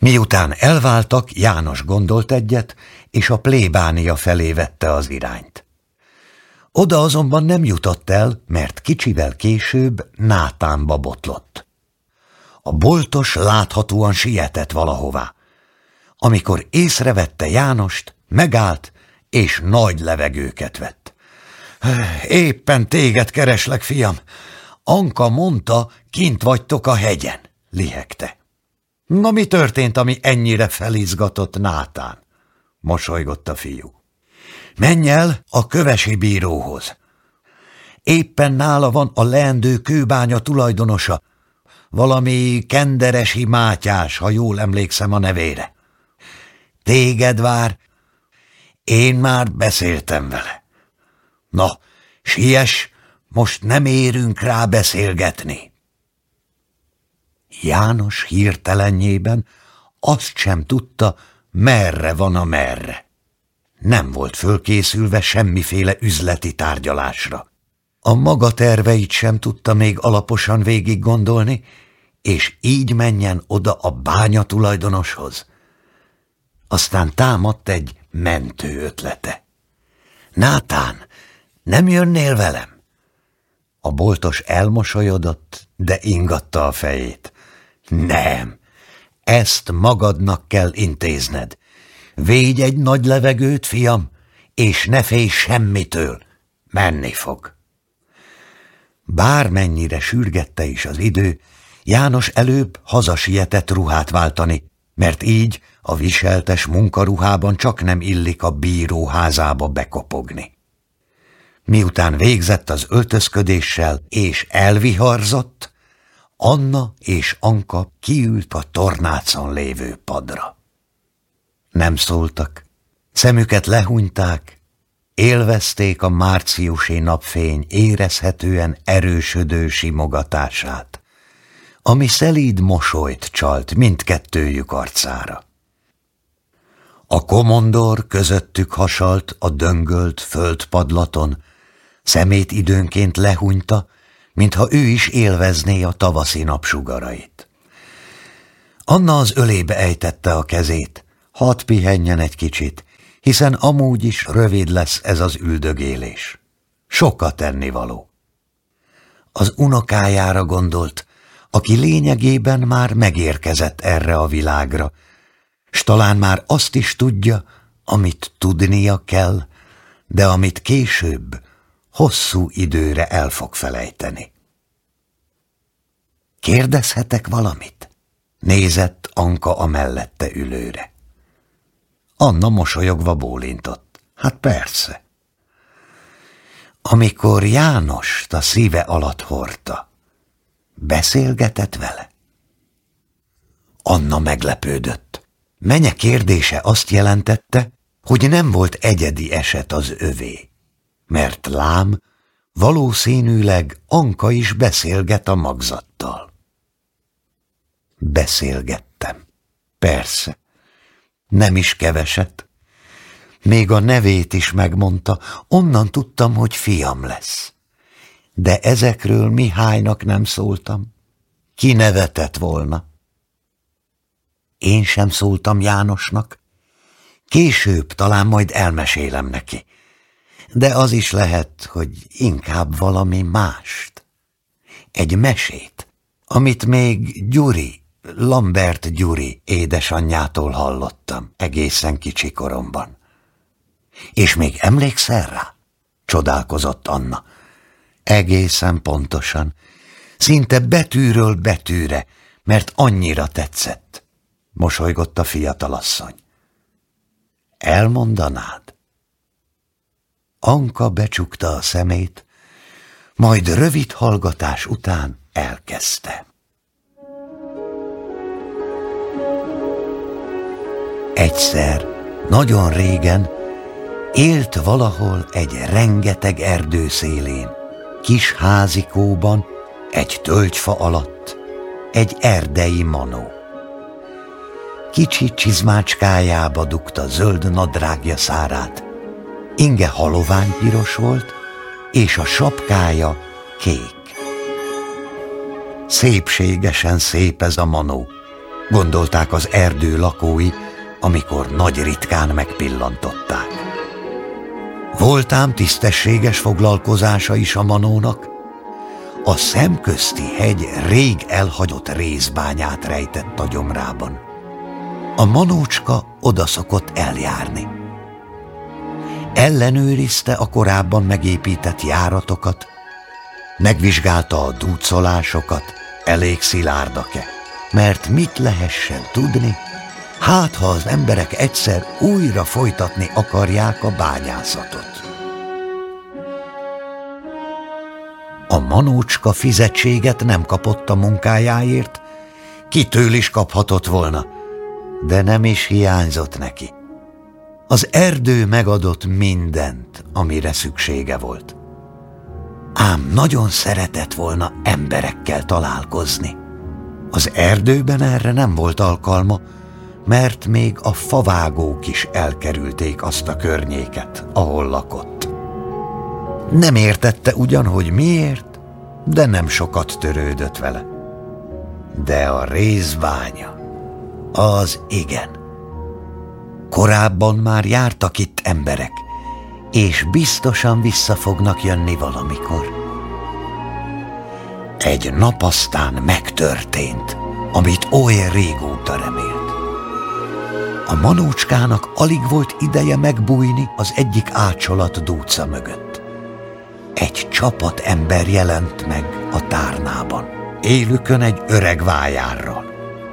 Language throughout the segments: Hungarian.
Miután elváltak, János gondolt egyet, és a plébánia felé vette az irányt. Oda azonban nem jutott el, mert kicsivel később Nátánba botlott. A boltos láthatóan sietett valahová. Amikor észrevette Jánost, megállt, és nagy levegőket vett. Éppen téged kereslek, fiam. Anka mondta, kint vagytok a hegyen, lihegte. Na, mi történt, ami ennyire felizgatott Nátán? Mosolygott a fiú. Menj el a kövesi bíróhoz. Éppen nála van a leendő kőbánya tulajdonosa, valami Kenderesi Mátyás, ha jól emlékszem a nevére. Téged vár, én már beszéltem vele. Na, siess, most nem érünk rá beszélgetni. János hirtelenjében azt sem tudta, merre van a merre. Nem volt fölkészülve semmiféle üzleti tárgyalásra. A maga terveit sem tudta még alaposan végig gondolni, és így menjen oda a bánya tulajdonoshoz. Aztán támadt egy mentő ötlete. Nátán, nem jönnél velem? A boltos elmosolyodott, de ingatta a fejét. Nem, ezt magadnak kell intézned. Védj egy nagy levegőt, fiam, és ne félj semmitől, menni fog. Bármennyire sürgette is az idő, János előbb hazasietett ruhát váltani, mert így a viseltes munkaruhában csak nem illik a bíró házába bekopogni. Miután végzett az öltözködéssel és elviharzott, Anna és Anka kiült a tornácon lévő padra. Nem szóltak, szemüket lehúnyták, élvezték a márciusi napfény érezhetően erősödő simogatását, ami szelíd mosolyt csalt mindkettőjük arcára. A komondor közöttük hasalt a döngölt földpadlaton, szemét időnként lehúnyta, mintha ő is élvezné a tavaszi napsugarait. Anna az ölébe ejtette a kezét, hadd pihenjen egy kicsit, hiszen amúgy is rövid lesz ez az üldögélés. Sokat tennivaló. Az unokájára gondolt, aki lényegében már megérkezett erre a világra, s talán már azt is tudja, amit tudnia kell, de amit később, hosszú időre el fog felejteni. Kérdezhetek valamit? Nézett Anka a mellette ülőre. Anna mosolyogva bólintott. Hát persze. Amikor Jánost a szíve alatt hordta, beszélgetett vele? Anna meglepődött. Menye kérdése azt jelentette, hogy nem volt egyedi eset az övé, mert lám, valószínűleg Anka is beszélget a magzattal. Beszélgettem. Persze. Nem is keveset. Még a nevét is megmondta, onnan tudtam, hogy fiam lesz. De ezekről Mihálynak nem szóltam. Ki nevetett volna? Én sem szóltam Jánosnak. Később talán majd elmesélem neki. De az is lehet, hogy inkább valami mást. Egy mesét, amit még Lambert Gyuri édesanyjától hallottam egészen kicsi koromban. És még emlékszel rá? Csodálkozott Anna. Egészen pontosan, szinte betűről betűre, mert annyira tetszett, mosolygott a fiatalasszony. Elmondanád? Anka becsukta a szemét, majd rövid hallgatás után elkezdte. Egyszer, nagyon régen, élt valahol egy rengeteg erdő szélén, kis házikóban, egy tölgyfa alatt, egy erdei manó. Kicsi csizmácskájába dugta zöld nadrágja szárát, inge haloványpiros volt, és a sapkája kék. Szépségesen szép ez a manó, gondolták az erdő lakói, amikor nagy ritkán megpillantották. Volt ám tisztességes foglalkozása is a manónak. A szemközti hegy rég elhagyott rézbányát rejtett a gyomrában. A manócska oda szokott eljárni. Ellenőrizte a korábban megépített járatokat, megvizsgálta a dúcolásokat, elég szilárdak-e, mert mit lehessen tudni, hát ha az emberek egyszer újra folytatni akarják a bányászatot. A manócska fizetséget nem kapott a munkájáért, kitől is kaphatott volna, de nem is hiányzott neki. Az erdő megadott mindent, amire szüksége volt. Ám nagyon szeretett volna emberekkel találkozni. Az erdőben erre nem volt alkalma, mert még a favágók is elkerülték azt a környéket, ahol lakott. Nem értette ugyan, hogy miért, de nem sokat törődött vele. De a rézbánya, az igen. Korábban már jártak itt emberek, és biztosan vissza fognak jönni valamikor. Egy nap aztán megtörtént, amit oly régóta remélt. A manócskának alig volt ideje megbújni az egyik ácsolat dúca mögött. Egy csapat ember jelent meg a tárnában, élükön egy öreg vájárral.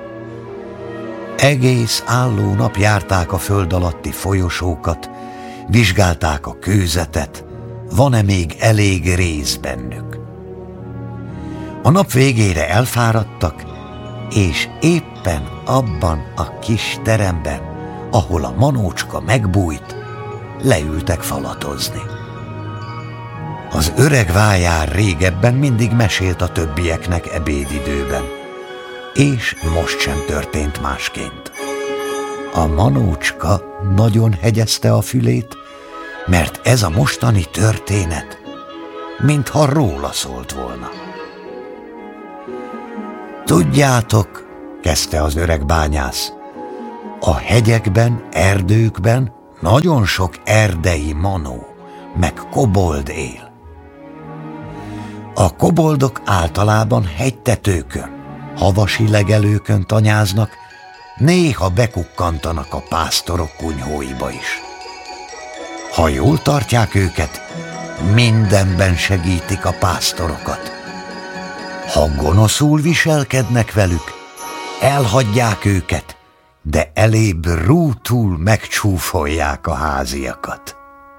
Egész álló nap járták a föld alatti folyosókat, vizsgálták a kőzetet, van-e még elég réz bennük. A nap végére elfáradtak, és éppen abban a kis teremben, ahol a manócska megbújt, leültek falatozni. Az öreg vájár régebben mindig mesélt a többieknek ebédidőben, és most sem történt másként. A manócska nagyon hegyezte a fülét, mert ez a mostani történet, mintha róla szólt volna. Tudjátok, kezdte az öreg bányász, a hegyekben, erdőkben nagyon sok erdei manó, meg kobold él. A koboldok általában hegytetőkön, havasi legelőkön tanyáznak, néha bekukkantanak a pásztorok kunyhóiba is. Ha jól tartják őket, mindenben segítik a pásztorokat. Ha gonoszul viselkednek velük, elhagyják őket, de elébb rútul megcsúfolják a háziakat.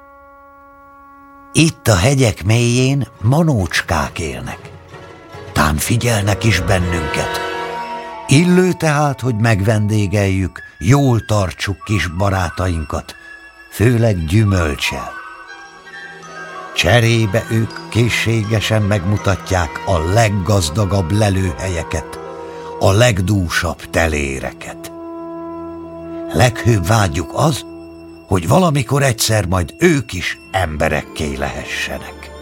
Itt a hegyek mélyén manócskák élnek. Tám figyelnek is bennünket. Illő tehát, hogy megvendégeljük, jól tartsuk kis barátainkat, főleg gyümölccsel. Cserébe ők készségesen megmutatják a leggazdagabb lelőhelyeket, a legdúsabb teléreket. Leghőbb vágyjuk az, hogy valamikor egyszer majd ők is emberekké lehessenek.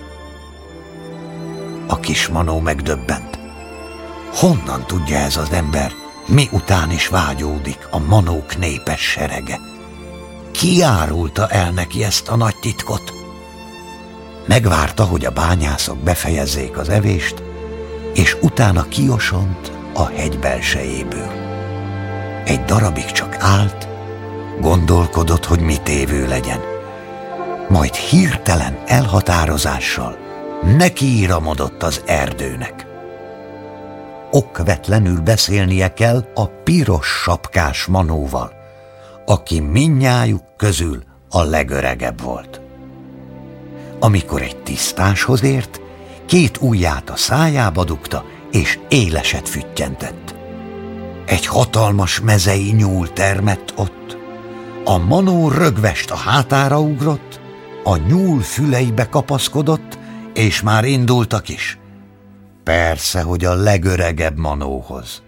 A kis manó megdöbbent. Honnan tudja ez az ember, mi után is vágyódik a manók népes serege? Ki árulta el neki ezt a nagy titkot? Megvárta, hogy a bányászok befejezzék az evést, és utána kiosont a hegy belsejéből. Egy darabig csak állt, gondolkodott, hogy mit évő legyen. Majd hirtelen elhatározással nekiíramodott az erdőnek. Okvetlenül beszélnie kell a piros sapkás manóval, aki mindnyájuk közül a legöregebb volt. Amikor egy tisztáshoz ért, két ujját a szájába dugta, és éleset füttyentett. Egy hatalmas mezei nyúl termett ott, a manó rögvest a hátára ugrott, a nyúl füleibe kapaszkodott, és már indultak is. Persze, hogy a legöregebb manóhoz.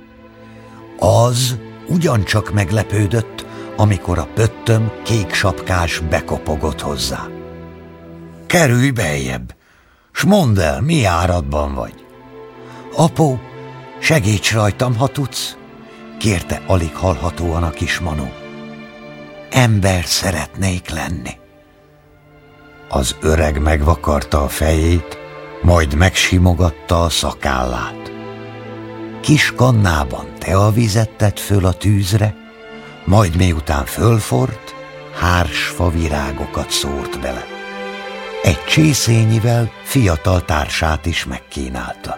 Az ugyancsak meglepődött, amikor a pöttöm kék sapkás bekopogott hozzá. Kerülj beljebb, s mondd el, mi áradban vagy. Apó, segíts rajtam, ha tudsz. kérte alig hallhatóan a kis Manó. Ember szeretnék lenni. Az öreg megvakarta a fejét, majd megsimogatta a szakállát. Kis kannában teavizet tett föl a tűzre, majd miután fölforrt, hársfa virágokat szórt bele. Egy csészényivel fiatal társát is megkínálta.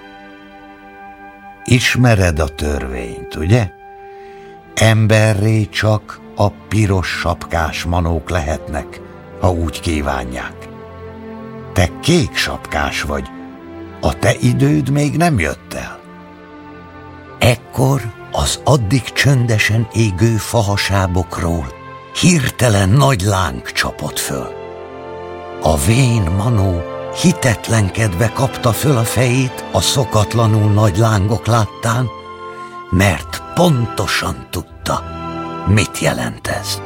Ismered a törvényt, ugye? Emberré csak a piros sapkás manók lehetnek, ha úgy kívánják. Te kék sapkás vagy, a te időd még nem jött el. Ekkor az addig csöndesen égő fahasábokról hirtelen nagy láng csapott föl. A vén Manó hitetlenkedve kapta föl a fejét a szokatlanul nagy lángok láttán, mert pontosan tudta, mit jelent ez.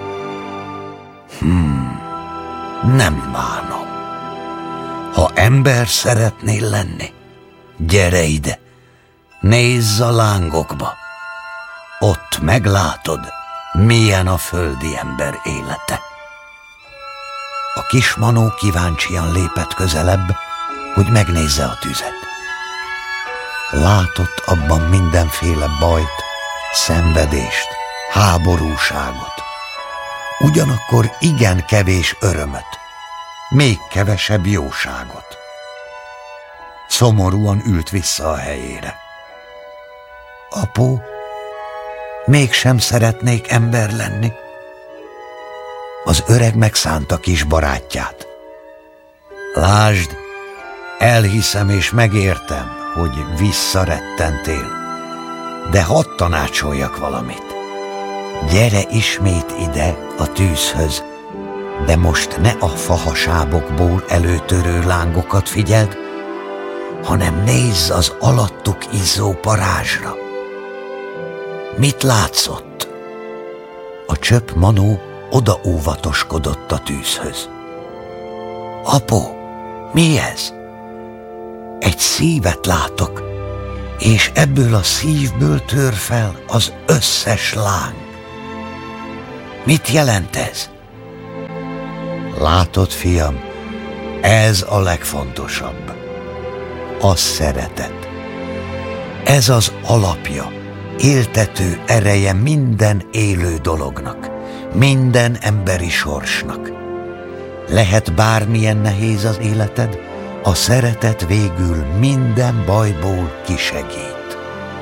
Nem bánom. Ha ember szeretnél lenni, gyere ide, nézz a lángokba. Ott meglátod, milyen a földi ember élete. A kis Manó kíváncsian lépett közelebb, hogy megnézze a tüzet. Látott abban mindenféle bajt, szenvedést, háborúságot. Ugyanakkor igen kevés örömöt, még kevesebb jóságot. Szomorúan ült vissza a helyére. Apu, mégsem szeretnék ember lenni. Az öreg megszánta kis barátját. Lásd, elhiszem és megértem, hogy visszarettentél, de hadd tanácsoljak valamit. Gyere ismét ide a tűzhöz, de most ne a fahasábokból előtörő lángokat figyeld, hanem nézz az alattuk izzó parázsra. Mit látszott? A csöpp Manó odaóvatoskodott a tűzhöz. Apu, mi ez? Egy szívet látok, és ebből a szívből tör fel az összes láng. Mit jelent ez? Látod, fiam, ez a legfontosabb. A szeretet. Ez az alapja, éltető ereje minden élő dolognak, minden emberi sorsnak. Lehet bármilyen nehéz az életed, a szeretet végül minden bajból kisegít.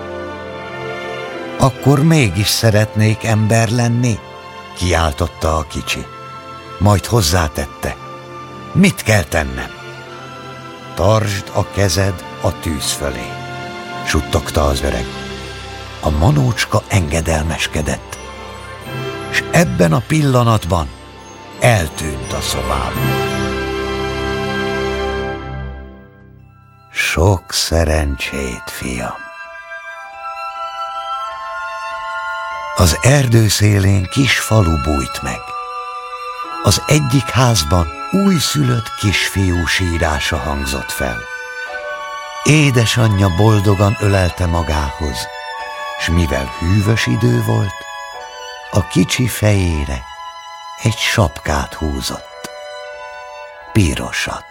Akkor mégis szeretnék ember lenni? Kiáltotta a kicsi. Majd hozzátette. Mit kell tennem? Tartsd a kezed a tűz fölé, suttogta az öreg. A Manócska engedelmeskedett, s ebben a pillanatban eltűnt a szobában. Sok szerencsét, fiam! Az erdő szélén kis falu bújt meg. Az egyik házban újszülött kisfiú sírása hangzott fel. Édesanyja boldogan ölelte magához, s mivel hűvös idő volt, a kicsi fejére egy sapkát húzott. Pirosat.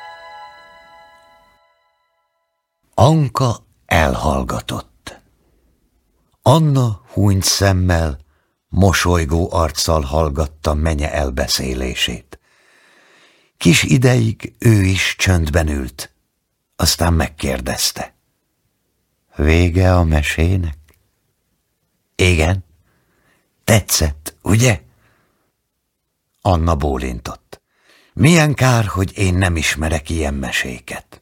Anka elhallgatott. Anna hunyt szemmel, mosolygó arccal hallgatta menye elbeszélését. Kis ideig ő is csöndben ült, aztán megkérdezte. Vége a mesének? Igen. Tetszett, ugye? Anna bólintott. Milyen kár, hogy én nem ismerek ilyen meséket.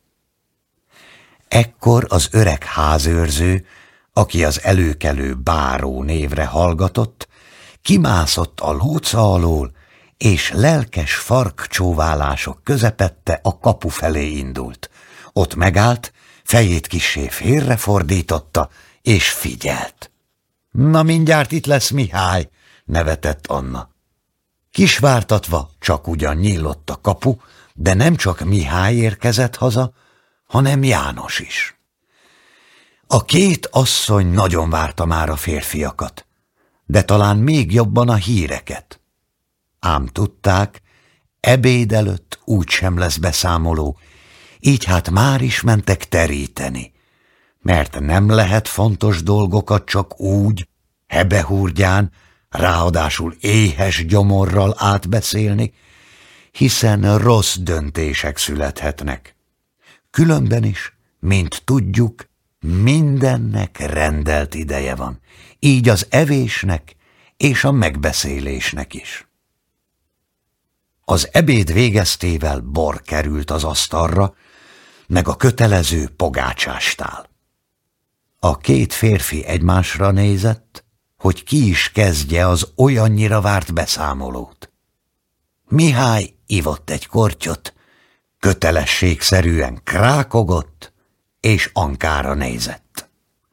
Ekkor az öreg házőrző, aki az előkelő báró névre hallgatott, kimászott a lóca alól, és lelkes farkcsóválások közepette a kapu felé indult. Ott megállt, fejét kissé félrefordította, és figyelt. Na, mindjárt itt lesz Mihály, nevetett Anna. Kisvártatva csak ugyan nyílott a kapu, de nem csak Mihály érkezett haza, hanem János is. A két asszony nagyon várta már a férfiakat, de talán még jobban a híreket. Ám tudták, ebéd előtt úgysem lesz beszámoló, így hát már is mentek teríteni, mert nem lehet fontos dolgokat csak úgy, hebehúrgyán, ráadásul éhes gyomorral átbeszélni, hiszen rossz döntések születhetnek. Különben is, mint tudjuk, mindennek rendelt ideje van, így az evésnek és a megbeszélésnek is. Az ebéd végeztével bor került az asztalra, meg a kötelező pogácsástál. A két férfi egymásra nézett, hogy ki is kezdje az olyannyira várt beszámolót. Mihály ivott egy kortyot, kötelességszerűen krákogott, és Ankára nézett.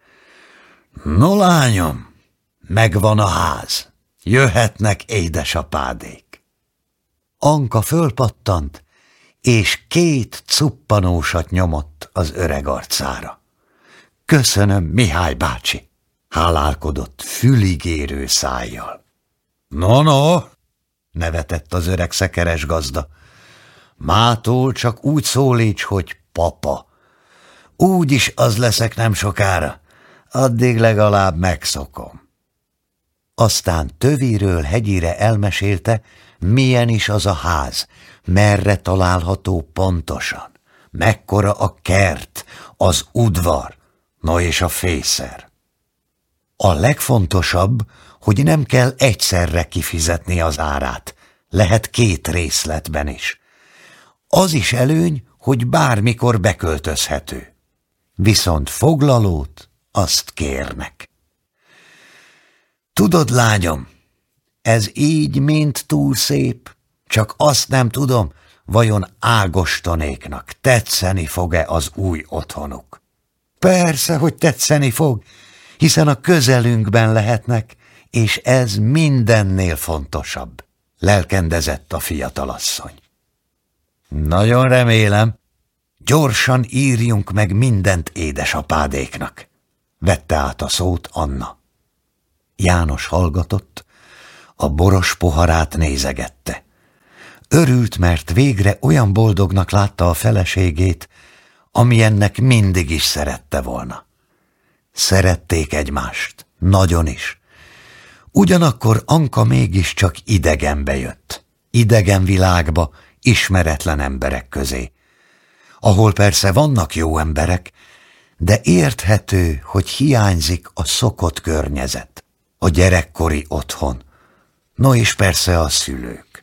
No, lányom, megvan a ház, jöhetnek édesapádék. Anka fölpattant, és 2 cuppanósat nyomott az öreg arcára. Köszönöm, Mihály bácsi, hálálkodott füligérő szájjal. No, nevetett az öreg szekeres gazda. Mától csak úgy szólíts, hogy papa. Úgyis az leszek nem sokára, addig legalább megszokom. Aztán töviről hegyire elmesélte, milyen is az a ház, merre található pontosan, mekkora a kert, az udvar, no és a fészer. A legfontosabb, hogy nem kell egyszerre kifizetni az árát, lehet 2 részletben is. Az is előny, hogy bármikor beköltözhető. Viszont foglalót azt kérnek. Tudod, lányom, ez így mind túl szép, csak azt nem tudom, vajon Ágostonéknak tetszeni fog-e az új otthonuk. Persze, hogy tetszeni fog, hiszen a közelünkben lehetnek, és ez mindennél fontosabb, lelkendezett a fiatalasszony. Nagyon remélem, gyorsan írjunk meg mindent édesapádéknak, vette át a szót Anna. János hallgatott, a boros poharát nézegette. Örült, mert végre olyan boldognak látta a feleségét, amilyennek mindig is szerette volna. Szerették egymást, nagyon is. Ugyanakkor Anka mégiscsak idegenbe jött, idegen világba, ismeretlen emberek közé, ahol persze vannak jó emberek, de érthető, hogy hiányzik a szokott környezet, a gyerekkori otthon, no és persze a szülők.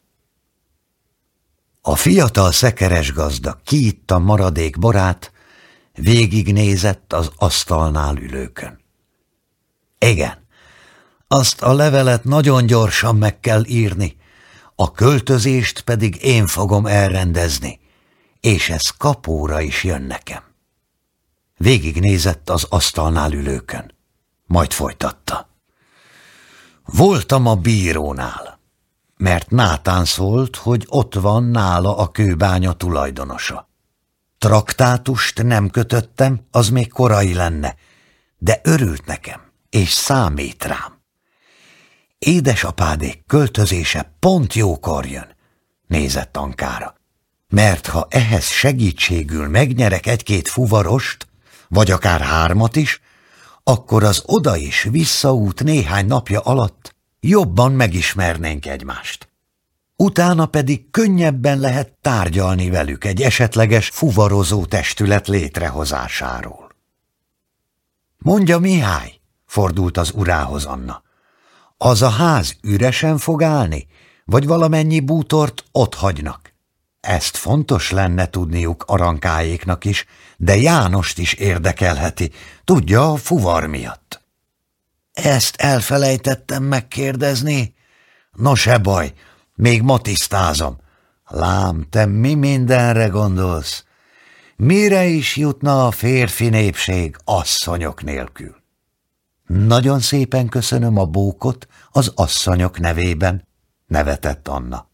A fiatal szekeres gazda kiitta maradék borát, végignézett az asztalnál ülőkön. Igen, azt a levelet nagyon gyorsan meg kell írni, a költözést pedig én fogom elrendezni, és ez kapóra is jön nekem. Végignézett az asztalnál ülőkön, majd folytatta. Voltam a bírónál, mert Nátán szólt, hogy ott van nála a kőbánya tulajdonosa. Traktátust nem kötöttem, az még korai lenne, de örült nekem, és számít rám. Édesapádék költözése pont jókor jön, nézett Ankára, mert ha ehhez segítségül megnyerek 1-2 fuvarost, vagy akár 3 is, akkor az oda és visszaút néhány napja alatt jobban megismernénk egymást. Utána pedig könnyebben lehet tárgyalni velük egy esetleges fuvarozó testület létrehozásáról. Mondja, Mihály, fordult az urához Anna, az a ház üresen fog állni, vagy valamennyi bútort ott hagynak? Ezt fontos lenne tudniuk Arankáéknak is, de Jánost is érdekelheti, tudja, a fuvar miatt. Ezt elfelejtettem megkérdezni? No, se baj, még ma tisztázom. Lám, te mi mindenre gondolsz? Mire is jutna a férfi népség asszonyok nélkül? Nagyon szépen köszönöm a bókot az asszonyok nevében, nevetett Anna.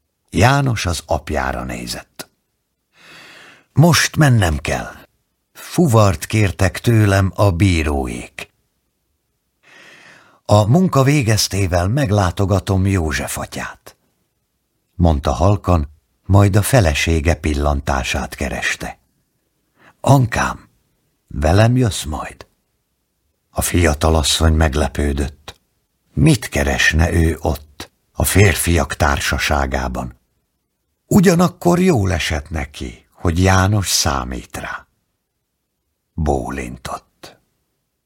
János az apjára nézett. Most mennem kell. Fuvart kértek tőlem a bíróék. A munka végeztével meglátogatom József atyát, mondta halkan, majd a felesége pillantását kereste. Ankám, velem jössz majd? A fiatalasszony meglepődött. Mit keresne ő ott, a férfiak társaságában? Ugyanakkor jól esett neki, hogy János számít rá. Bólintott.